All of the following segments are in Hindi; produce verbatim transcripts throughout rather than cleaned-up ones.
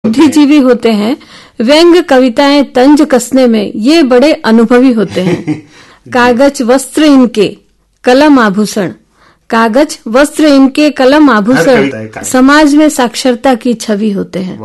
बुद्धिजीवी होते हैं, व्यंग्य कविताएं तंज कसने में ये बड़े अनुभवी होते हैं। कागज वस्त्र इनके कलम आभूषण, कागज वस्त्र इनके कलम आभूषण समाज में साक्षरता की छवि होते हैं।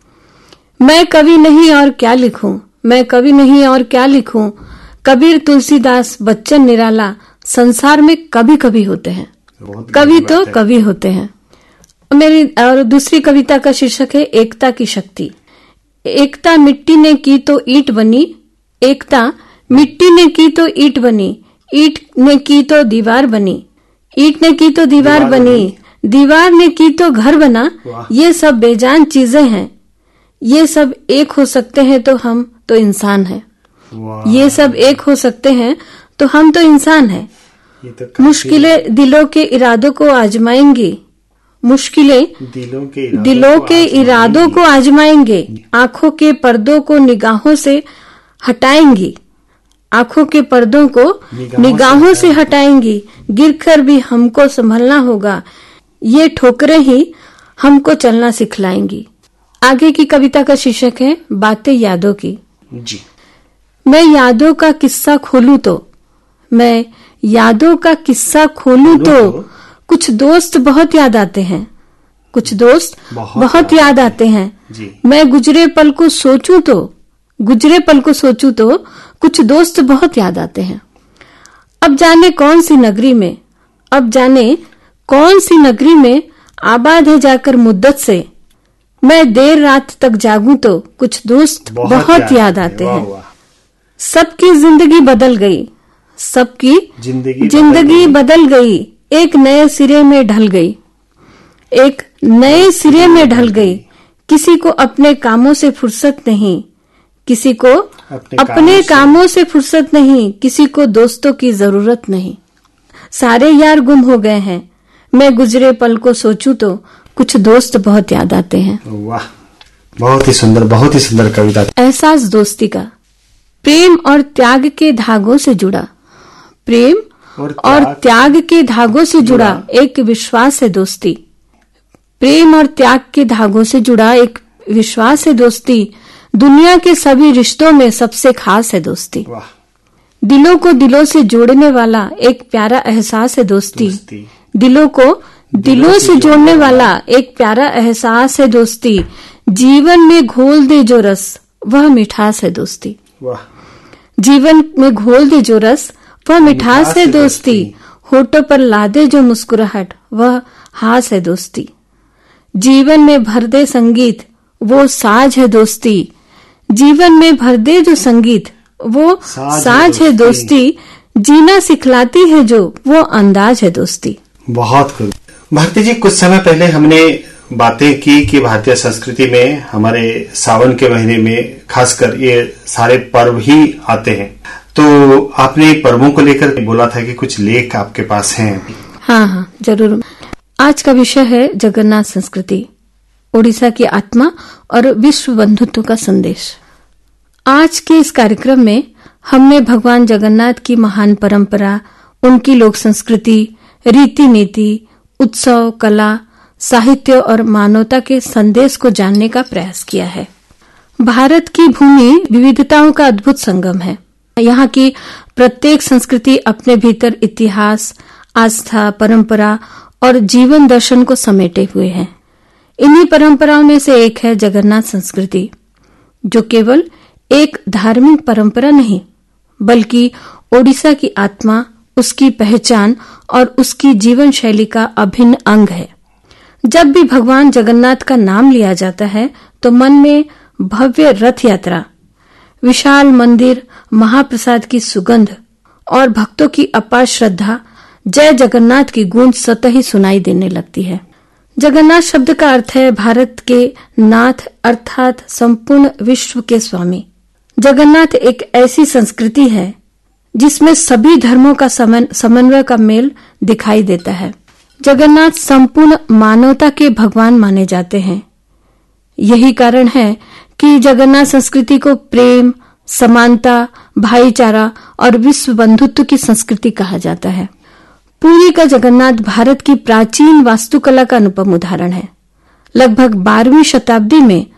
मैं कवि नहीं और क्या लिखूं, मैं कवि नहीं और क्या लिखूं, कबीर तुलसीदास बच्चन निराला संसार में कभी कभी होते हैं। कवि तो कवि होते हैं। मेरी और दूसरी कविता का शीर्षक है एकता की शक्ति। एकता मिट्टी ने की तो ईंट बनी, एकता मिट्टी ने की तो ईंट बनी, ईंट ने की तो दीवार बनी, ईंट ने की तो दीवार, दीवार बनी, बनी, दीवार ने की तो घर बना। ये सब बेजान चीजें हैं, ये सब एक हो सकते हैं तो हम तो इंसान हैं। ये सब एक हो सकते हैं तो हम तो इंसान हैं। तो मुश्किलें दिलों के इरादों को आजमाएंगी, मुश्किलें दिलों के इरादों, दिलों को, के इरादों को आजमाएंगे, आंखों के पर्दों को निगाहों से हटाएंगी, आंखों के पर्दों को निगाहों, निगाहों से, से हटाएंगी। गिरकर भी हमको संभलना होगा, ये ठोकरें ही हमको चलना सिखलाएंगी। आगे की कविता का शीर्षक है बातें यादों की। जी। मैं यादों का किस्सा खोलूं तो, मैं यादों का किस्सा खोलूं तो, तो कुछ दोस्त बहुत याद आते हैं, कुछ दोस्त बहुत, बहुत याद आते हैं। जी। मैं गुजरे पल को सोचूं तो, गुजरे पल को सोचूं तो कुछ दोस्त बहुत याद आते हैं। अब जाने कौन सी नगरी में, अब जाने कौन सी नगरी में आबाद है जाकर मुद्दत से, मैं देर रात तक जागूं तो कुछ दोस्त बहुत, बहुत याद आते हैं। सबकी जिंदगी बदल गई, सबकी जिंदगी, जिंदगी बदल गई, एक नए सिरे में ढल गई, एक नए सिरे में ढल गई। किसी को अपने कामों से फुर्सत नहीं, किसी को अपने, अपने कामों से फुर्सत नहीं, किसी को दोस्तों की जरूरत नहीं। सारे यार गुम हो गए हैं, मैं गुजरे पल को सोचूं तो कुछ दोस्त बहुत याद आते हैं। वाह, बहुत ही सुंदर, बहुत ही सुंदर कविता। एहसास दोस्ती का, प्रेम और त्याग के धागों से जुड़ा, प्रेम और त्याग, और त्याग के धागों से जुड़ा एक विश्वास है दोस्ती, प्रेम और त्याग के धागों से जुड़ा एक विश्वास है दोस्ती। दुनिया के सभी रिश्तों में सबसे खास है दोस्ती। दिलों को दिलों से जोड़ने वाला एक प्यारा एहसास है दोस्ती, दोस्ती। दिलों को दिलों, दिलों से जोड़ने वाला एक प्यारा एहसास है दोस्ती। जीवन में घोल दे जो रस वह मिठास है दोस्ती, जीवन में घोल दे जो रस वह मिठास है दोस्ती। होठों पर लादे जो मुस्कुराहट वह हास है दोस्ती। जीवन में भर दे संगीत वो साज है दोस्ती, जीवन में भर दे जो संगीत वो साज, साज है दोस्ती। जीना सिखलाती है जो वो अंदाज है दोस्ती। बहुत खूब। भारती जी, कुछ समय पहले हमने बातें की कि भारतीय संस्कृति में हमारे सावन के महीने में खासकर ये सारे पर्व ही आते हैं, तो आपने पर्वों को लेकर बोला था कि कुछ लेख आपके पास हैं। हाँ हाँ जरूर। आज का विषय है जगन्नाथ संस्कृति, ओडिशा की आत्मा और विश्व बंधुत्व का संदेश। आज के इस कार्यक्रम में हमने भगवान जगन्नाथ की महान परंपरा, उनकी लोक संस्कृति, रीति नीति, उत्सव, कला, साहित्य और मानवता के संदेश को जानने का प्रयास किया है। भारत की भूमि विविधताओं का अद्भुत संगम है। यहाँ की प्रत्येक संस्कृति अपने भीतर इतिहास, आस्था, परंपरा और जीवन दर्शन को समेटे हुए है। इन्हीं परंपराओं में से एक है जगन्नाथ संस्कृति, जो केवल एक धार्मिक परंपरा नहीं बल्कि ओडिशा की आत्मा, उसकी पहचान और उसकी जीवन शैली का अभिन्न अंग है। जब भी भगवान जगन्नाथ का नाम लिया जाता है तो मन में भव्य रथ यात्रा, विशाल मंदिर, महाप्रसाद की सुगंध और भक्तों की अपार श्रद्धा, जय जगन्नाथ की गूंज स्वतः ही सुनाई देने लगती है। जगन्नाथ शब्द का अर्थ है भारत के नाथ, अर्थात संपूर्ण विश्व के स्वामी। जगन्नाथ एक ऐसी संस्कृति है जिसमें सभी धर्मों का समन्वय का मेल दिखाई देता है। जगन्नाथ संपूर्ण मानवता के भगवान माने जाते हैं। यही कारण है कि जगन्नाथ संस्कृति को प्रेम, समानता, भाईचारा और विश्व बंधुत्व की संस्कृति कहा जाता है। पुरी का जगन्नाथ भारत की प्राचीन वास्तुकला का अनुपम उदाहरण है। लगभग बारहवीं शताब्दी में